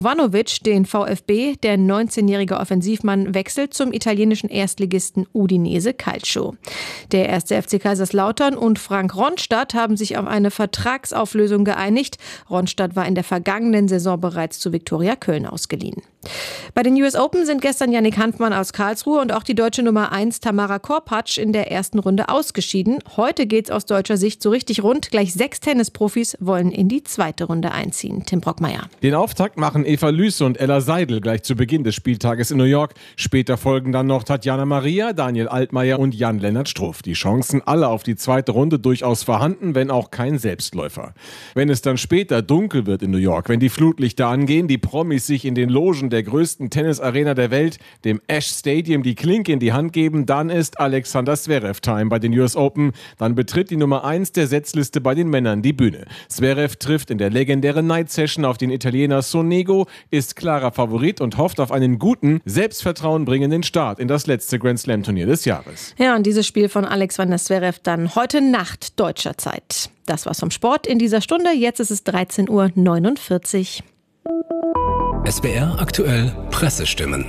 Ivanovic den VfB. Der 19-jährige Offensivmann wechselt zum italienischen Erstligisten Udinese Calcio. Der 1. FC Kaiserslautern und Frank Ronstadt haben sich auf eine Vertragsauflösung geeinigt. Ronstadt war in der vergangenen Saison bereits zu Viktoria Köln ausgeliehen. Bei den US Open sind gestern Yannick Hanfmann aus Karlsruhe und auch die deutsche Nummer 1 Tamara Korpatsch in der ersten Runde ausgeschieden. Heute geht's aus deutscher Sicht so richtig rund. Gleich 6 Tennisprofis wollen in die zweite Runde einziehen. Tim Brockmeier. Den Auftakt machen Eva Lüsse und Ella Seidel gleich zu Beginn des Spieltages in New York. Später folgen dann noch Tatjana Maria, Daniel Altmaier und Jan-Lennart Struff. Die Chancen alle auf die zweite Runde durchaus vorhanden, wenn auch kein Selbstläufer. Wenn es dann später dunkel wird in New York, wenn die Flutlichter angehen, die Promis sich in den Logen der größten Tennisarena der Welt, dem Ash Stadium, die Klinke in die Hand geben, dann ist Alexander Zverev-Time bei den US Open. Dann betritt die Nummer 1 der Setzliste bei den Männern die Bühne. Zverev trifft in der legendären Night Session auf den Italiener Sonego, ist klarer Favorit und hofft auf einen guten, selbstvertrauenbringenden Start in das letzte Grand Slam Turnier des Jahres. Ja, und dieses Spiel von Alexander Zverev dann heute Nacht deutscher Zeit. Das war's vom Sport in dieser Stunde. Jetzt ist es 13:49 Uhr. SWR aktuell Pressestimmen.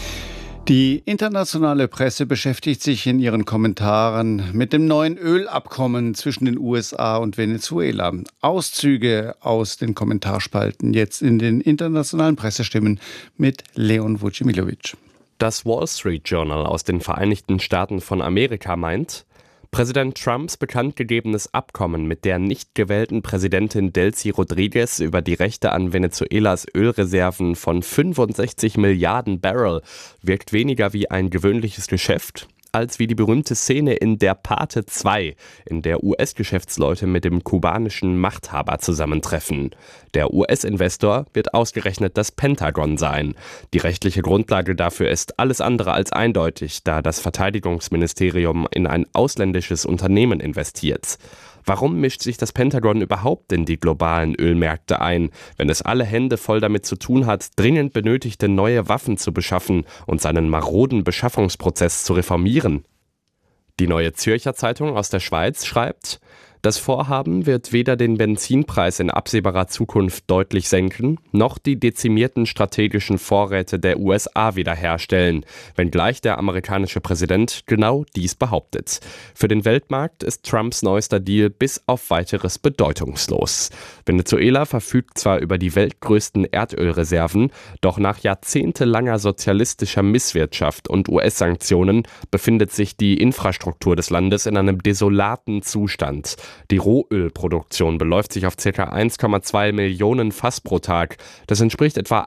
Die internationale Presse beschäftigt sich in ihren Kommentaren mit dem neuen Ölabkommen zwischen den USA und Venezuela. Auszüge aus den Kommentarspalten jetzt in den internationalen Pressestimmen mit Leon Vucimilovic. Das Wall Street Journal aus den Vereinigten Staaten von Amerika meint, Präsident Trumps bekanntgegebenes Abkommen mit der nicht gewählten Präsidentin Delcy Rodriguez über die Rechte an Venezuelas Ölreserven von 65 Milliarden Barrel wirkt weniger wie ein gewöhnliches Geschäft, als wie die berühmte Szene in Der Pate 2, in der US-Geschäftsleute mit dem kubanischen Machthaber zusammentreffen. Der US-Investor wird ausgerechnet das Pentagon sein. Die rechtliche Grundlage dafür ist alles andere als eindeutig, da das Verteidigungsministerium in ein ausländisches Unternehmen investiert. Warum mischt sich das Pentagon überhaupt in die globalen Ölmärkte ein, wenn es alle Hände voll damit zu tun hat, dringend benötigte neue Waffen zu beschaffen und seinen maroden Beschaffungsprozess zu reformieren? Die Neue Zürcher Zeitung aus der Schweiz schreibt, das Vorhaben wird weder den Benzinpreis in absehbarer Zukunft deutlich senken, noch die dezimierten strategischen Vorräte der USA wiederherstellen, wenngleich der amerikanische Präsident genau dies behauptet. Für den Weltmarkt ist Trumps neuester Deal bis auf Weiteres bedeutungslos. Venezuela verfügt zwar über die weltgrößten Erdölreserven, doch nach jahrzehntelanger sozialistischer Misswirtschaft und US-Sanktionen befindet sich die Infrastruktur des Landes in einem desolaten Zustand. Die Rohölproduktion beläuft sich auf ca. 1,2 Millionen Fass pro Tag. Das entspricht etwa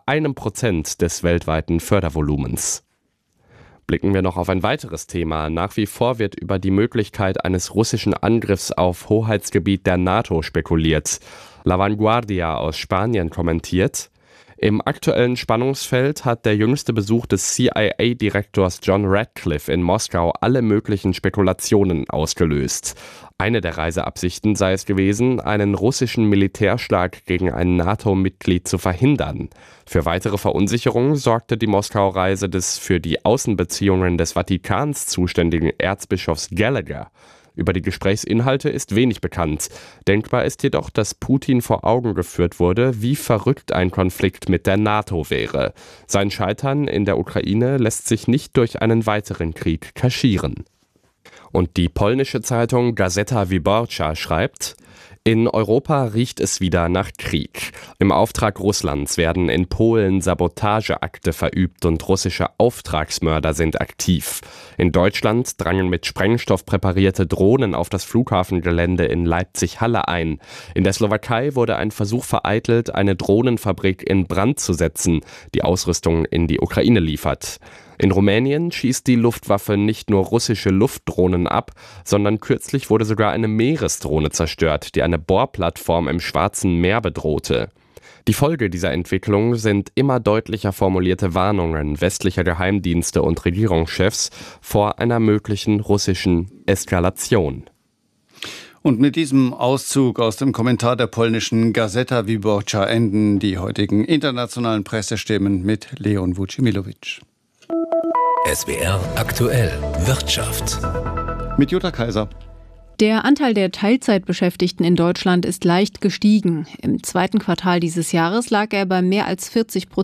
1% des weltweiten Fördervolumens. Blicken wir noch auf ein weiteres Thema. Nach wie vor wird über die Möglichkeit eines russischen Angriffs auf Hoheitsgebiet der NATO spekuliert. La Vanguardia aus Spanien kommentiert: Im aktuellen Spannungsfeld hat der jüngste Besuch des CIA-Direktors John Ratcliffe in Moskau alle möglichen Spekulationen ausgelöst. Eine der Reiseabsichten sei es gewesen, einen russischen Militärschlag gegen ein NATO-Mitglied zu verhindern. Für weitere Verunsicherung sorgte die Moskau-Reise des für die Außenbeziehungen des Vatikans zuständigen Erzbischofs Gallagher. Über die Gesprächsinhalte ist wenig bekannt. Denkbar ist jedoch, dass Putin vor Augen geführt wurde, wie verrückt ein Konflikt mit der NATO wäre. Sein Scheitern in der Ukraine lässt sich nicht durch einen weiteren Krieg kaschieren. Und die polnische Zeitung Gazeta Wyborcza schreibt: In Europa riecht es wieder nach Krieg. Im Auftrag Russlands werden in Polen Sabotageakte verübt und russische Auftragsmörder sind aktiv. In Deutschland drangen mit Sprengstoff präparierte Drohnen auf das Flughafengelände in Leipzig-Halle ein. In der Slowakei wurde ein Versuch vereitelt, eine Drohnenfabrik in Brand zu setzen, die Ausrüstung in die Ukraine liefert. In Rumänien schießt die Luftwaffe nicht nur russische Luftdrohnen ab, sondern kürzlich wurde sogar eine Meeresdrohne zerstört, die eine Bohrplattform im Schwarzen Meer bedrohte. Die Folge dieser Entwicklung sind immer deutlicher formulierte Warnungen westlicher Geheimdienste und Regierungschefs vor einer möglichen russischen Eskalation. Und mit diesem Auszug aus dem Kommentar der polnischen Gazeta Wyborcza enden die heutigen internationalen Pressestimmen mit Leon Vucimilovic. SWR aktuell Wirtschaft. Mit Jutta Kaiser. Der Anteil der Teilzeitbeschäftigten in Deutschland ist leicht gestiegen. Im zweiten Quartal dieses Jahres lag er bei mehr als 40%.